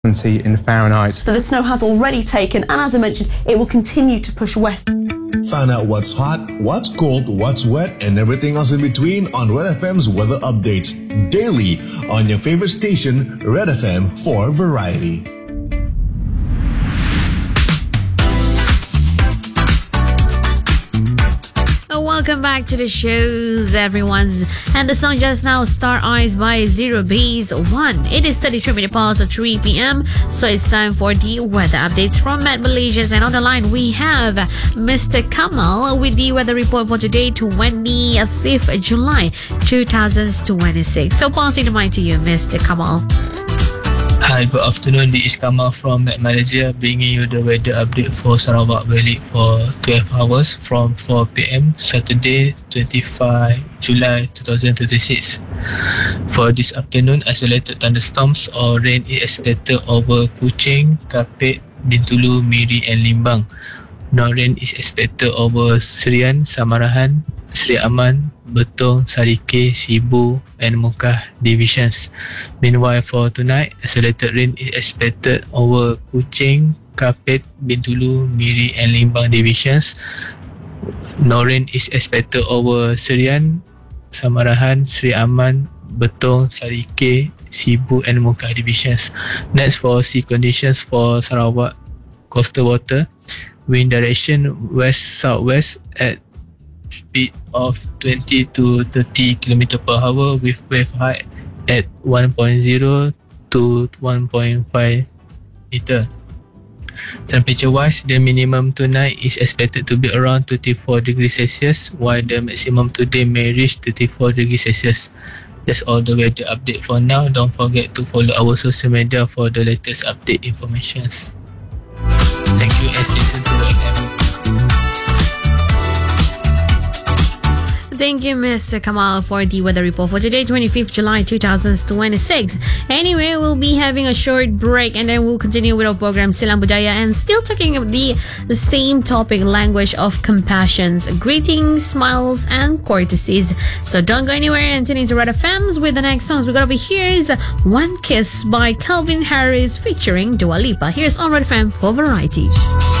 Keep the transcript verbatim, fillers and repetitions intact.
in Fahrenheit. So the snow has already taken, and as I mentioned, it will continue to push west. Find out what's hot, what's cold, what's wet, and everything else in between on Red F M's weather updates daily on your favorite station, Red F M for variety. Welcome back to the shows, everyone. And the song just now, Star Eyes by Zero Base One. It is thirty-three minutes past three p.m. So it's time for the weather updates from Met Malaysia. And on the line, we have Mister Kamal with the weather report for today, twenty-fifth of July, twenty twenty-six. So passing the mic to you, Mister Kamal. Hi, good afternoon. This is Kamal from Met Malaysia, bringing you the weather update for Sarawak Valley for twelve hours from four p.m. Saturday, twenty-fifth of July twenty twenty-six. For this afternoon, isolated thunderstorms or rain is expected over Kuching, Kapit, Bintulu, Miri and Limbang. No rain is expected over Serian, Samarahan, Seri Aman, Betong, Sarike, Sibu and Mukah divisions. Meanwhile, for tonight, isolated rain is expected over Kuching, Kapit, Bintulu, Miri and Limbang divisions. No rain is expected over Serian, Samarahan, Seri Aman, Betong, Sarike, Sibu and Mukah divisions. Next, for sea conditions for Sarawak coastal water, wind direction west-southwest at speed of twenty to thirty kilometers per hour with wave height at one point zero to one point five meter. Temperature wise, the minimum tonight is expected to be around twenty-four degrees Celsius, while the maximum today may reach thirty-four degrees Celsius. That's all the weather update for now. Don't forget to follow our social media for the latest update informations. Thank you and stay tuned to Red F M. Thank you, Mister Kamal, for the weather report for today, twenty-fifth of July, twenty twenty-six. Anyway, we'll be having a short break and then we'll continue with our program Silang Budaya and still talking about the, the same topic, language of compassions, greetings, smiles, and courtesies. So don't go anywhere and tune into Red F M's with the next songs we got over here is One Kiss by Calvin Harris featuring Dua Lipa. Here's on Red F M for variety.